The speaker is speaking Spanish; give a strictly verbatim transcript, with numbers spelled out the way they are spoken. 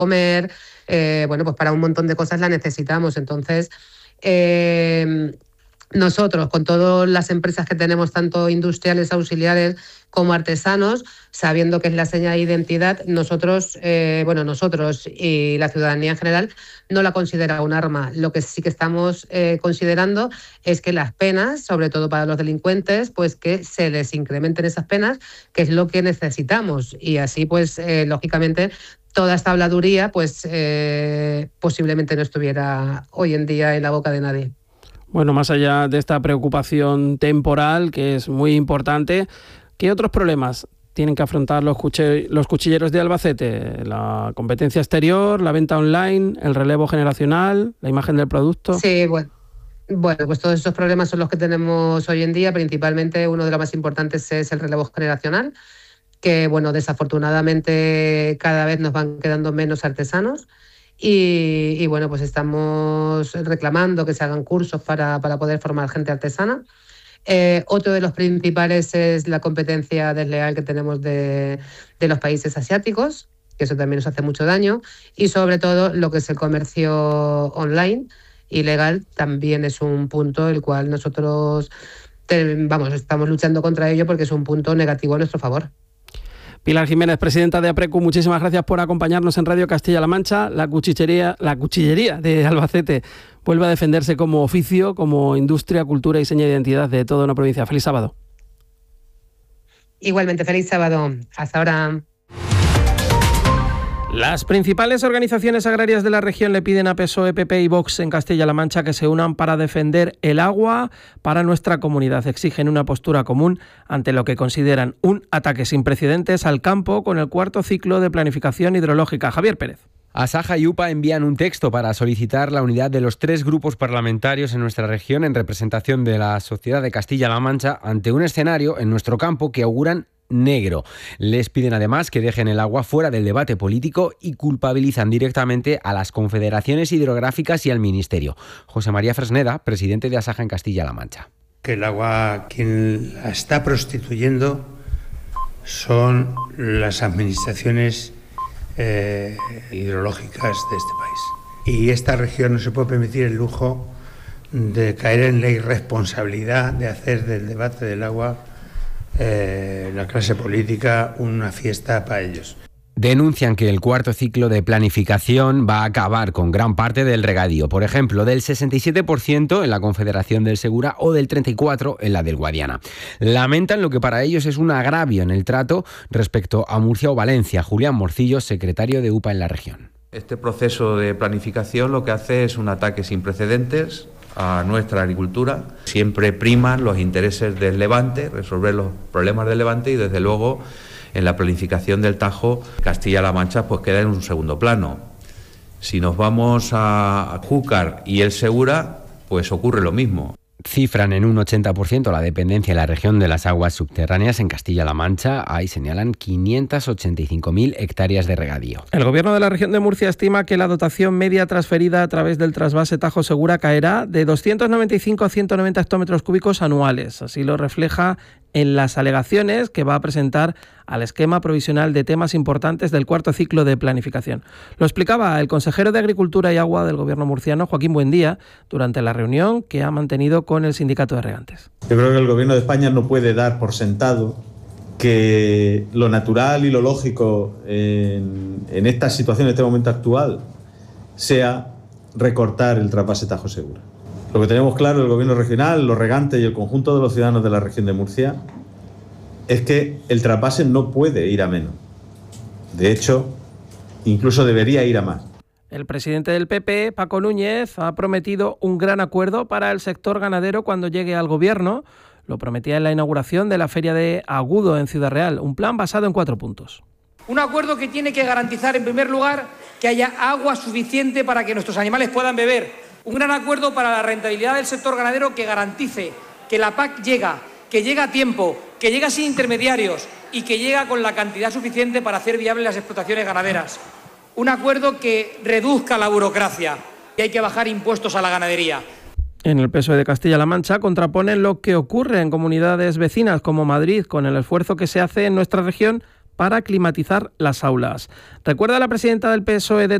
comer, eh, bueno, pues para un montón de cosas la necesitamos. Entonces, eh, nosotros, con todas las empresas que tenemos, tanto industriales, auxiliares como artesanos, sabiendo que es la seña de identidad, nosotros, eh, bueno, nosotros y la ciudadanía en general no la considera un arma. Lo que sí que estamos eh, considerando es que las penas, sobre todo para los delincuentes, pues que se les incrementen esas penas, que es lo que necesitamos. Y así, pues, eh, lógicamente, toda esta habladuría, pues, eh, posiblemente no estuviera hoy en día en la boca de nadie. Bueno, más allá de esta preocupación temporal, que es muy importante, ¿qué otros problemas tienen que afrontar los, cuche- los cuchilleros de Albacete? ¿La competencia exterior, la venta online, el relevo generacional, la imagen del producto? Sí, bueno. Bueno, pues todos esos problemas son los que tenemos hoy en día. Principalmente uno de los más importantes es el relevo generacional, que, bueno, desafortunadamente cada vez nos van quedando menos artesanos. Y, y bueno, pues estamos reclamando que se hagan cursos para, para poder formar gente artesana. Eh, otro de los principales es la competencia desleal que tenemos de, de los países asiáticos, que eso también nos hace mucho daño. Y sobre todo lo que es el comercio online ilegal también es un punto el cual nosotros te, vamos, estamos luchando contra ello porque es un punto negativo a nuestro favor. Pilar Jiménez, presidenta de APRECU, muchísimas gracias por acompañarnos en Radio Castilla-La Mancha. La cuchillería, la cuchillería de Albacete vuelve a defenderse como oficio, como industria, cultura y seña de identidad de toda una provincia. Feliz sábado. Igualmente, feliz sábado. Hasta ahora. Las principales organizaciones agrarias de la región le piden a P S O E, P P y Vox en Castilla-La Mancha que se unan para defender el agua para nuestra comunidad. Exigen una postura común ante lo que consideran un ataque sin precedentes al campo con el cuarto ciclo de planificación hidrológica. Javier Pérez. Asaja y UPA envían un texto para solicitar la unidad de los tres grupos parlamentarios en nuestra región en representación de la sociedad de Castilla-La Mancha ante un escenario en nuestro campo que auguran negro. Les piden además que dejen el agua fuera del debate político y culpabilizan directamente a las confederaciones hidrográficas y al Ministerio. José María Fresneda, presidente de Asaja en Castilla-La Mancha. Que el agua, quien la está prostituyendo son las administraciones eh, hidrológicas de este país. Y esta región no se puede permitir el lujo de caer en la irresponsabilidad de hacer del debate del agua Eh, la clase política una fiesta para ellos. Denuncian que el cuarto ciclo de planificación va a acabar con gran parte del regadío, por ejemplo, del sesenta y siete por ciento en la Confederación del Segura o del treinta y cuatro por ciento en la del Guadiana. Lamentan lo que para ellos es un agravio en el trato respecto a Murcia o Valencia. Julián Morcillo, secretario de UPA en la región. Este proceso de planificación lo que hace es un ataque sin precedentes a nuestra agricultura. Siempre priman los intereses del Levante, resolver los problemas del Levante, y desde luego en la planificación del Tajo, Castilla-La Mancha pues queda en un segundo plano. Si nos vamos a Júcar y el Segura, pues ocurre lo mismo. Cifran en un ochenta por ciento la dependencia de la región de las aguas subterráneas en Castilla-La Mancha. Ahí señalan quinientas ochenta y cinco mil hectáreas de regadío. El Gobierno de la región de Murcia estima que la dotación media transferida a través del trasvase Tajo Segura caerá de doscientos noventa y cinco a ciento noventa hectómetros cúbicos anuales. Así lo refleja en las alegaciones que va a presentar al esquema provisional de temas importantes del cuarto ciclo de planificación. Lo explicaba el consejero de Agricultura y Agua del Gobierno murciano, Joaquín Buendía, durante la reunión que ha mantenido con el Sindicato de Regantes. Yo creo que el Gobierno de España no puede dar por sentado que lo natural y lo lógico en, en esta situación, en este momento actual, sea recortar el trasvase Tajo Segura. Lo que tenemos claro el Gobierno regional, los regantes y el conjunto de los ciudadanos de la región de Murcia es que el trasvase no puede ir a menos. De hecho, incluso debería ir a más. El presidente del P P, Paco Núñez, ha prometido un gran acuerdo para el sector ganadero cuando llegue al Gobierno. Lo prometía en la inauguración de la Feria de Agudo en Ciudad Real. Un plan basado en cuatro puntos. Un acuerdo que tiene que garantizar, en primer lugar, que haya agua suficiente para que nuestros animales puedan beber. Un gran acuerdo para la rentabilidad del sector ganadero que garantice que la P A C llega, que llega a tiempo, que llega sin intermediarios y que llega con la cantidad suficiente para hacer viables las explotaciones ganaderas. Un acuerdo que reduzca la burocracia y hay que bajar impuestos a la ganadería. En el P S O E de Castilla-La Mancha contraponen lo que ocurre en comunidades vecinas como Madrid con el esfuerzo que se hace en nuestra región para climatizar las aulas. Recuerda la presidenta del P S O E de